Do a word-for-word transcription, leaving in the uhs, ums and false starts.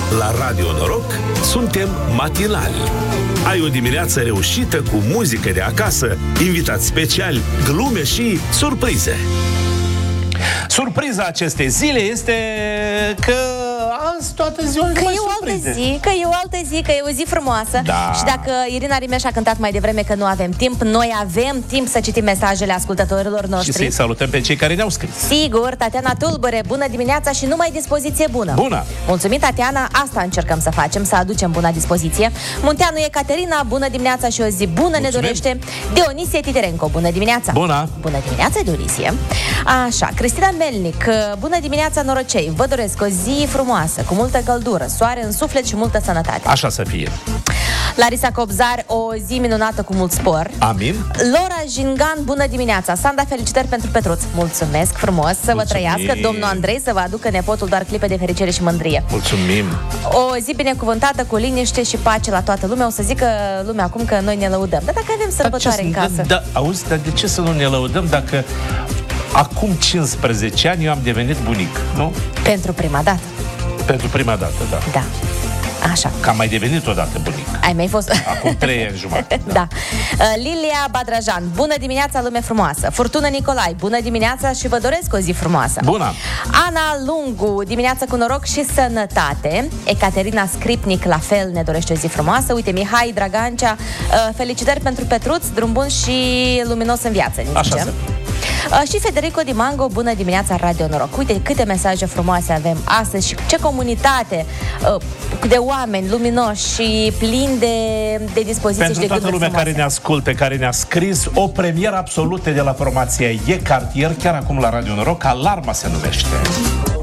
La Radio Noroc suntem matinali. Ai o dimineață reușită cu muzică de acasă, invitați speciali, glume și surprize. Surpriza acestei zile este că azi toată ziua Că e o altă zi, că e o altă zi, că e o zi frumoasă. Da. Și dacă Irina Rimeș a cântat mai devreme că nu avem timp, noi avem timp să citim mesajele ascultătorilor noștri. Și să-i salutăm pe cei care ne-au scris. Sigur, Tatiana Tulbure, bună dimineața și numai dispoziție bună. Bună! Mulțumim, Tatiana, asta încercăm să facem, să aducem bună dispoziție. Munteanu Ecaterina, bună dimineața și o zi bună. Mulțumim. Ne dorește Dionisie Titerenco, bună dimineața. Bună! Bună dimineața, Dionisie. Așa, Cristina Melnic, bună dimineața, Norocei. Vă doresc o zi frumoasă, cu multă căldură, soare în suflet și multă sănătate. Așa să fie. Larisa Cobzar, o zi minunată cu mult spor. Amin. Laura Jingan, bună dimineața. Sanda, felicitări pentru Petruț. Mulțumesc frumos, să Mulțumim. vă trăiască. Domnul Andrei, să vă aducă nepotul doar clipe de fericire și mândrie. Mulțumim. O zi binecuvântată cu liniște și pace la toată lumea. O să zică lumea acum că noi ne lăudăm. Dar dacă avem sărbătoare în casă. Da, da, auzi, dar de ce să nu ne lăudăm dacă acum cincisprezece ani eu am devenit bunic, nu? Pentru prima dată. Pentru prima dată, da. Da. Așa. Că am mai devenit odată bunic. Ai mai fost... Acum trei ani jumătate. Da. da. Lilia Badrajan, bună dimineața, lume frumoasă. Furtună Nicolai, bună dimineața și vă doresc o zi frumoasă. Bună. Ana Lungu, dimineața cu noroc și sănătate. Ecaterina Scripnic, la fel, ne dorește o zi frumoasă. Uite, Mihai Dragancea, felicitări pentru Petruț, drum bun și luminos în viață. Așa se. Uh, și Federico Dimango, bună dimineața, Radio Noroc. Uite câte mesaje frumoase avem astăzi și ce comunitate uh, de oameni luminoși și plini de, de dispoziții. Pentru și de toată lumea frumoase. care ne ascultă, care ne-a scris o premieră absolută de la formația E Cartier, chiar acum la Radio Noroc, Alarma se numește.